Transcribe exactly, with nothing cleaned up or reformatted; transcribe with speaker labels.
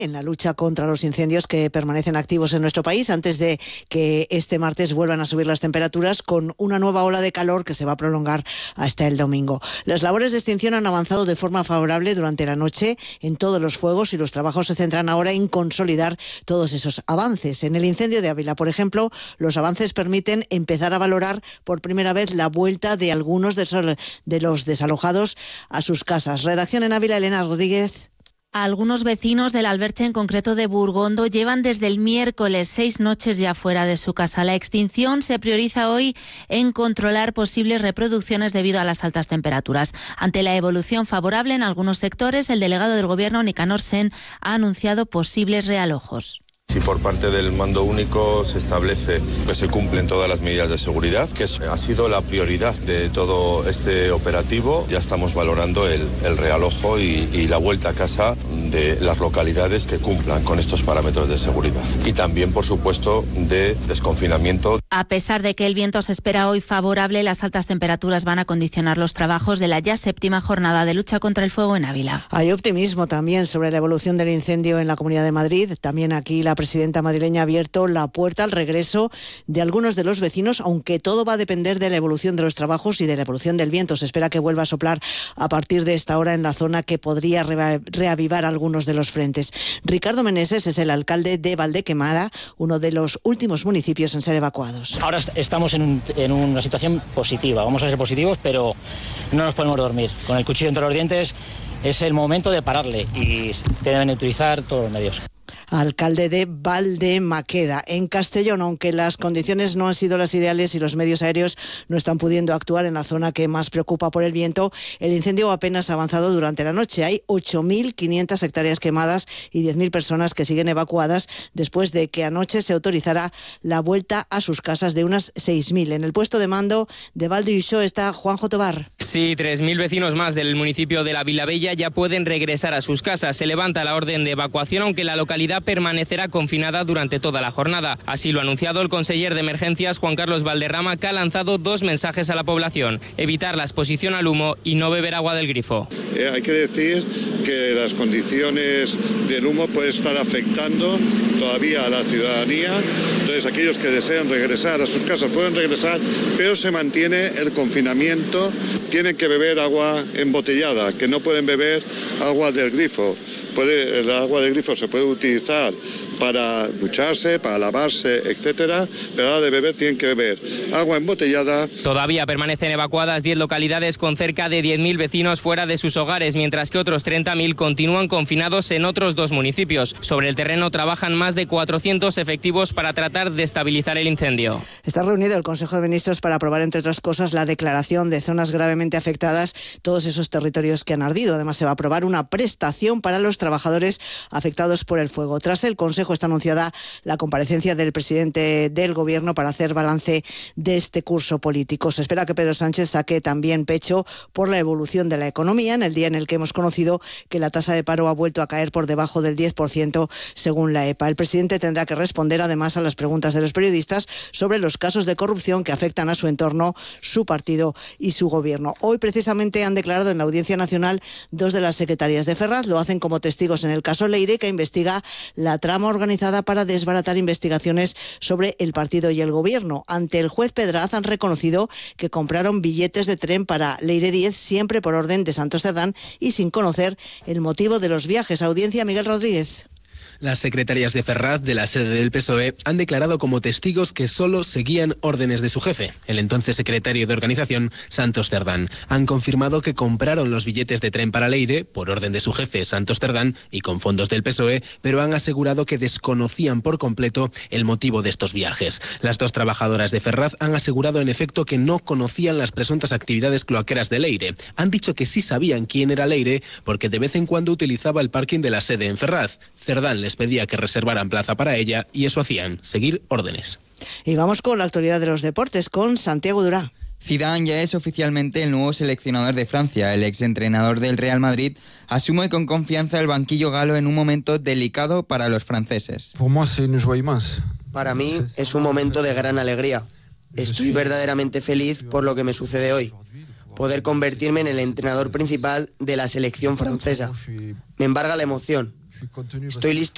Speaker 1: en la lucha contra los incendios que permanecen activos en nuestro país antes de que este martes vuelvan a subir las temperaturas con una nueva ola de calor que se va a prolongar hasta el domingo. Las labores de extinción han avanzado de forma favorable durante la noche en todos los fuegos y los trabajos se centran ahora en consolidar todos esos avances. En el incendio de Ávila, por ejemplo, los avances permiten empezar a valorar por primera vez la vuelta de algunos de los desalojados a sus casas. Redacción en Ávila, Elena Rodríguez.
Speaker 2: Algunos vecinos del Alberche, en concreto de Burgondo, llevan desde el miércoles seis noches ya fuera de su casa. La extinción se prioriza hoy en controlar posibles reproducciones debido a las altas temperaturas. Ante la evolución favorable en algunos sectores, el delegado del Gobierno, Nicanor Sen, ha anunciado posibles realojos.
Speaker 3: Si por parte del mando único se establece que se cumplen todas las medidas de seguridad, que ha sido la prioridad de todo este operativo, ya estamos valorando el, el realojo y, y la vuelta a casa de las localidades que cumplan con estos parámetros de seguridad. Y también, por supuesto, de desconfinamiento.
Speaker 2: A pesar de que el viento se espera hoy favorable, las altas temperaturas van a condicionar los trabajos de la ya séptima jornada de lucha contra el fuego en Ávila.
Speaker 1: Hay optimismo también sobre la evolución del incendio en la Comunidad de Madrid. También aquí la presidenta madrileña ha abierto la puerta al regreso de algunos de los vecinos, aunque todo va a depender de la evolución de los trabajos y de la evolución del viento. Se espera que vuelva a soplar a partir de esta hora en la zona, que podría reavivar algunos de los frentes. Ricardo Meneses es el alcalde de Valdequemada, uno de los últimos municipios en ser evacuados.
Speaker 4: Ahora estamos en, un, en una situación positiva, vamos a ser positivos, pero no nos podemos dormir. Con el cuchillo entre los dientes es el momento de pararle y deben utilizar todos los medios.
Speaker 1: Alcalde de Valdemaqueda. En Castellón, aunque las condiciones no han sido las ideales y los medios aéreos no están pudiendo actuar en la zona que más preocupa por el viento, el incendio apenas ha avanzado durante la noche. Hay ocho mil quinientas hectáreas quemadas y diez mil personas que siguen evacuadas después de que anoche se autorizara la vuelta a sus casas de unas seis mil. En el puesto de mando de Valdehuixó está Juanjo Tobar.
Speaker 5: Sí, tres mil vecinos más del municipio de la Vilavella ya pueden regresar a sus casas. Se levanta la orden de evacuación, aunque la localidad permanecerá confinada durante toda la jornada. Así lo ha anunciado el conseller de Emergencias, Juan Carlos Valderrama, que ha lanzado dos mensajes a la población: evitar la exposición al humo y no beber agua del grifo.
Speaker 6: Eh, hay que decir que las condiciones del humo pueden estar afectando todavía a la ciudadanía. Entonces, aquellos que desean regresar a sus casas pueden regresar, pero se mantiene el confinamiento. Tienen que beber agua embotellada, que no pueden beber agua del grifo. Puede, el agua de grifo se puede utilizar para ducharse, para lavarse, etcétera, pero a la de beber tienen que beber agua embotellada.
Speaker 5: Todavía permanecen evacuadas diez localidades con cerca de diez mil vecinos fuera de sus hogares, mientras que otros treinta mil continúan confinados en otros dos municipios. Sobre el terreno trabajan más de cuatrocientos efectivos para tratar de estabilizar el incendio.
Speaker 1: Está reunido el Consejo de Ministros para aprobar, entre otras cosas, la declaración de zonas gravemente afectadas, todos esos territorios que han ardido. Además, se va a aprobar una prestación para los trabajadores afectados por el fuego. Tras el Consejo está anunciada la comparecencia del presidente del Gobierno para hacer balance de este curso político. Se espera que Pedro Sánchez saque también pecho por la evolución de la economía en el día en el que hemos conocido que la tasa de paro ha vuelto a caer por debajo del diez por ciento según la E P A. El presidente tendrá que responder además a las preguntas de los periodistas sobre los casos de corrupción que afectan a su entorno, su partido y su Gobierno. Hoy precisamente han declarado en la Audiencia Nacional dos de las secretarias de Ferraz. Lo hacen como testigos en el caso Leire, que investiga la trama organizada para desbaratar investigaciones sobre el partido y el Gobierno. Ante el juez Pedraz han reconocido que compraron billetes de tren para Leire Díez, siempre por orden de Santos Cerdán y sin conocer el motivo de los viajes. Audiencia, Miguel Rodríguez.
Speaker 7: Las secretarias de Ferraz, de la sede del P S O E, han declarado como testigos que solo seguían órdenes de su jefe, el entonces secretario de organización, Santos Cerdán. Han confirmado que compraron los billetes de tren para Leire, por orden de su jefe, Santos Cerdán, y con fondos del P S O E, pero han asegurado que desconocían por completo el motivo de estos viajes. Las dos trabajadoras de Ferraz han asegurado en efecto que no conocían las presuntas actividades cloaqueras de Leire. Han dicho que sí sabían quién era Leire porque de vez en cuando utilizaba el parking de la sede en Ferraz. Cerdán les pedía que reservaran plaza para ella y eso hacían, seguir órdenes.
Speaker 1: Y vamos con la actualidad de los deportes con Santiago Durá.
Speaker 8: Zidane ya es oficialmente el nuevo seleccionador de Francia. El exentrenador del Real Madrid asume con confianza el banquillo galo en un momento delicado para los franceses.
Speaker 9: Para mí es un momento de gran alegría. Estoy verdaderamente feliz por lo que me sucede hoy. Poder convertirme en el entrenador principal de la selección francesa. Me embarga la emoción. Estoy listo